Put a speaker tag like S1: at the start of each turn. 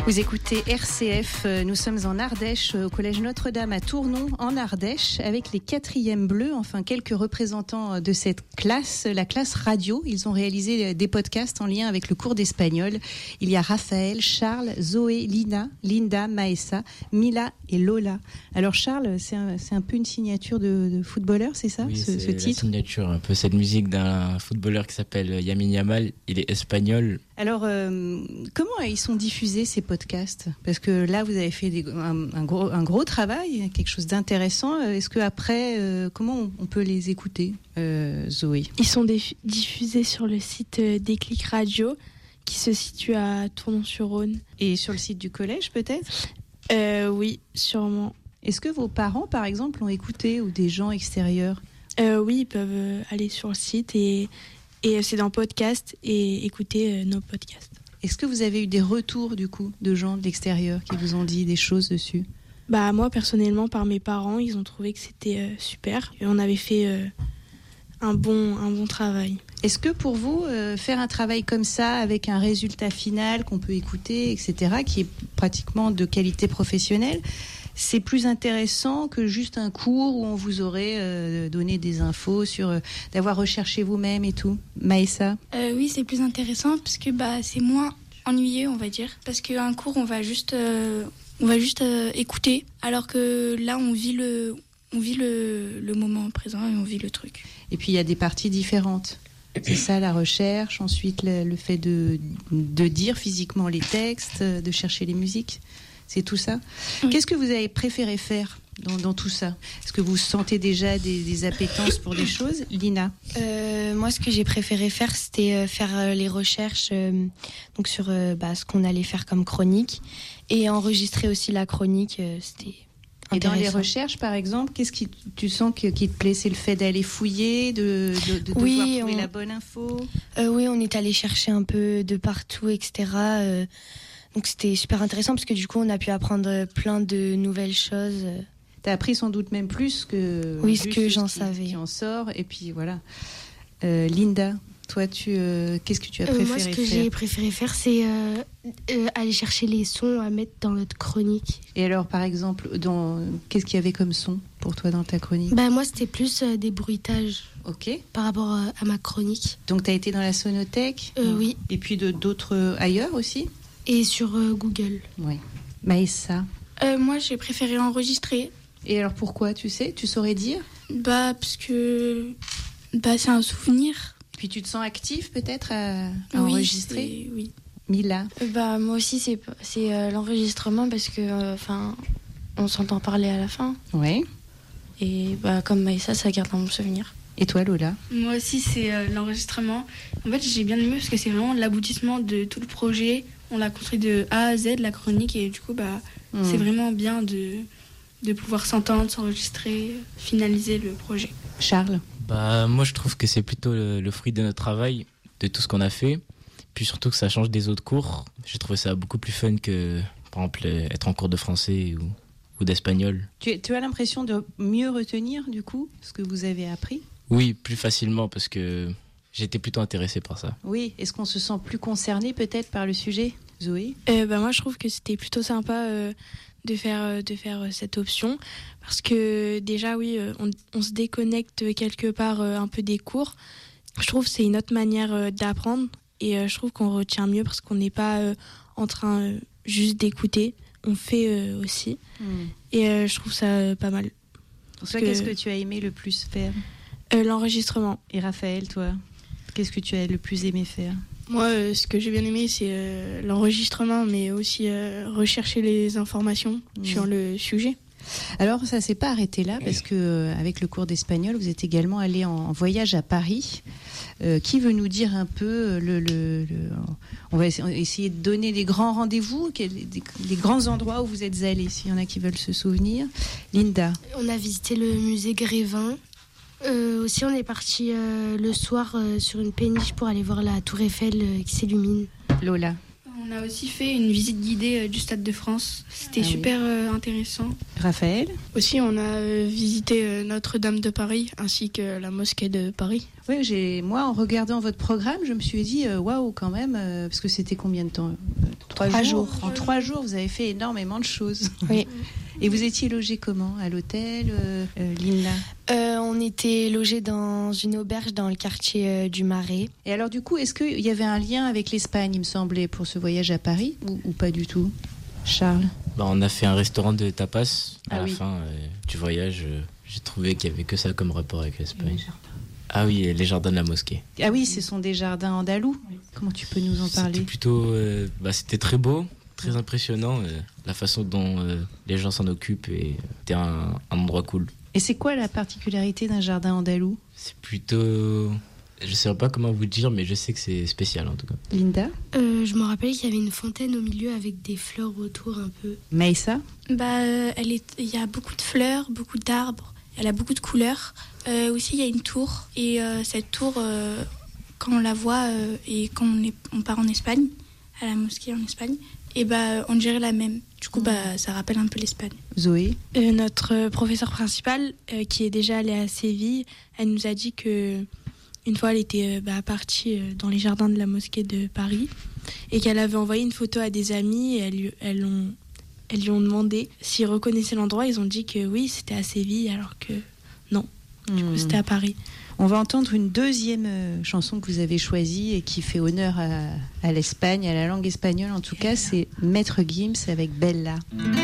S1: Vous écoutez RCF, nous sommes en Ardèche, au collège Notre-Dame à Tournon, en Ardèche, avec les 4e bleus, enfin quelques représentants de cette classe, la classe radio. Ils ont réalisé des podcasts en lien avec le cours d'espagnol. Il y a Raphaël, Charles, Zoé, Lina, Linda, Maëssa, Mila et Lola. Alors Charles, c'est un peu une signature de footballeur, c'est ça,
S2: oui,
S1: ce titre?
S2: La signature, un peu cette musique d'un footballeur qui s'appelle Lamine Yamal. Il est espagnol.
S1: Alors, comment ils sont diffusés ces podcasts? Parce que là, vous avez fait un gros travail, quelque chose d'intéressant. Est-ce que après, comment on peut les écouter, Zoé?
S3: Ils sont diffusés sur le site Déclic Radio, qui se situe à Tournon-sur-Rhône.
S1: Et sur le site du collège, peut-être?
S3: Oui, sûrement.
S1: Est-ce que vos parents, par exemple, l'ont écouté, ou des gens extérieurs?
S3: Oui, ils peuvent aller sur le site et c'est dans podcast et écouter nos podcasts.
S1: Est-ce que vous avez eu des retours, du coup, de gens de l'extérieur qui vous ont dit des choses dessus?
S3: Moi, personnellement, par mes parents, ils ont trouvé que c'était super. Et on avait fait un bon travail.
S1: Est-ce que pour vous, faire un travail comme ça, avec un résultat final qu'on peut écouter, etc., qui est pratiquement de qualité professionnelle, c'est plus intéressant que juste un cours où on vous aurait donné des infos sur d'avoir recherché vous-même et tout? Maëssa?
S4: Oui, c'est plus intéressant parce que c'est moins ennuyeux, on va dire. Parce qu'un cours, on va juste écouter, alors que là, on vit le moment présent et on vit le truc.
S1: Et puis, il y a des parties différentes. C'est ça, la recherche, ensuite le fait de dire physiquement les textes, de chercher les musiques. C'est tout ça. Oui. Qu'est-ce que vous avez préféré faire dans tout ça? Est-ce que vous sentez déjà des appétences pour des choses? Lina?
S5: Moi, ce que j'ai préféré faire, c'était faire les recherches donc sur ce qu'on allait faire comme chronique et enregistrer aussi la chronique. C'était intéressant.
S1: Et dans les recherches, par exemple, qu'est-ce qui tu sens qui te plaît? C'est le fait d'aller fouiller, de devoir trouver la bonne info?
S5: Oui, on est allé chercher un peu de partout, etc. Donc c'était super intéressant parce que du coup on a pu apprendre plein de nouvelles choses.
S1: T'as appris sans doute même plus que
S5: ce que j'en savais.
S1: Qui en sort, et puis voilà. Linda, toi qu'est-ce que tu as préféré faire?
S6: Moi ce que j'ai préféré faire c'est aller chercher les sons à mettre dans notre chronique.
S1: Et alors par exemple, qu'est-ce qu'il y avait comme son pour toi dans ta chronique?
S6: Moi c'était plus des bruitages.
S1: Ok.
S6: Par rapport à ma chronique.
S1: Donc t'as été dans la sonothèque?
S6: Oui.
S1: Et puis d'autres ailleurs aussi?
S6: Et sur Google.
S1: Oui. Maëssa?
S4: Moi, j'ai préféré enregistrer.
S1: Et alors pourquoi, tu saurais dire?
S4: Parce que c'est un souvenir.
S1: Puis tu te sens actif peut-être à enregistrer?
S4: Oui.
S1: Mila?
S7: Moi aussi, c'est l'enregistrement parce que on s'entend parler à la fin.
S1: Oui.
S7: Et comme Maëssa, ça garde dans mon souvenir.
S1: Et toi, Lola?
S4: Moi aussi, c'est l'enregistrement. En fait, j'ai bien aimé parce que c'est vraiment l'aboutissement de tout le projet. On l'a construit de A à Z, la chronique, et du coup, c'est vraiment bien de pouvoir s'entendre, s'enregistrer, finaliser le projet.
S1: Charles?
S2: Moi, je trouve que c'est plutôt le fruit de notre travail, de tout ce qu'on a fait. Puis surtout que ça change des autres cours. J'ai trouvé ça beaucoup plus fun que, par exemple, être en cours de français ou d'espagnol.
S1: Tu as l'impression de mieux retenir, du coup, ce que vous avez appris?
S2: Oui, plus facilement, parce que j'étais plutôt intéressé par ça.
S1: Oui, est-ce qu'on se sent plus concerné peut-être par le sujet, Zoé?
S3: Moi, je trouve que c'était plutôt sympa de faire cette option, parce que déjà, oui, on se déconnecte quelque part un peu des cours. Je trouve que c'est une autre manière d'apprendre, et je trouve qu'on retient mieux parce qu'on n'est pas en train juste d'écouter. On fait aussi, et je trouve ça pas mal.
S1: Toi, qu'est-ce que tu as aimé le plus faire?
S3: L'enregistrement.
S1: Et Raphaël, toi, qu'est-ce que tu as le plus aimé faire?
S4: Moi, ce que j'ai bien aimé, c'est l'enregistrement, mais aussi rechercher les informations sur le sujet.
S1: Alors, ça s'est pas arrêté là, parce que avec le cours d'espagnol, vous êtes également allé en voyage à Paris. Qui veut nous dire un peu on va essayer de donner des grands rendez-vous, des grands endroits où vous êtes allés, s'il y en a qui veulent se souvenir. Linda?
S6: On a visité le musée Grévin. Aussi, on est parti le soir sur une péniche pour aller voir la tour Eiffel qui s'illumine.
S1: Lola?
S4: On a aussi fait une visite guidée du Stade de France. C'était super intéressant.
S1: Raphaël ?
S3: Aussi, on a visité Notre-Dame de Paris ainsi que la mosquée de Paris.
S1: Oui, moi, en regardant votre programme, je me suis dit, waouh, quand même, parce que c'était combien de temps ?
S5: 3 jours.
S1: En 3 jours, vous avez fait énormément de choses.
S5: Oui.
S1: Et vous étiez logé comment ? À l'hôtel, Linda ?
S5: On était logés dans une auberge dans le quartier du Marais.
S1: Et alors, du coup, est-ce qu'il y avait un lien avec l'Espagne, il me semblait, pour ce voyage à Paris, ou pas du tout ? Charles ?
S2: On a fait un restaurant de tapas à la
S1: oui.
S2: fin du voyage. J'ai trouvé qu'il n'y avait que ça comme rapport avec l'Espagne. Ah oui, et les jardins de la mosquée.
S1: Ah oui, ce sont des jardins andalous. Comment tu peux nous en parler ?
S2: C'était plutôt... c'était très beau, très impressionnant. La façon dont les gens s'en occupent, et c'était un endroit cool.
S1: Et c'est quoi la particularité d'un jardin andalou ?
S2: C'est plutôt... Je ne sais pas comment vous dire, mais je sais que c'est spécial en tout cas.
S1: Linda ?
S6: Je me rappelle qu'il y avait une fontaine au milieu avec des fleurs autour un peu.
S1: Maïssa ?
S4: Il y a beaucoup de fleurs, beaucoup d'arbres. Elle a beaucoup de couleurs. Aussi, il y a une tour. Et cette tour, quand on la voit et quand on part en Espagne, à la mosquée en Espagne, et on dirait la même. Du coup, ça rappelle un peu l'Espagne.
S1: Zoé ?
S3: Notre professeur principal, qui est déjà allé à Séville, elle nous a dit que une fois, elle était partie dans les jardins de la mosquée de Paris et qu'elle avait envoyé une photo à des amis et elles lui ont demandé s'ils reconnaissaient l'endroit. Ils ont dit que oui, c'était à Séville, alors que non, du coup, c'était à Paris.
S1: On va entendre une deuxième chanson que vous avez choisie et qui fait honneur à l'Espagne, à la langue espagnole en tout cas, c'est Maître Gims avec Bella.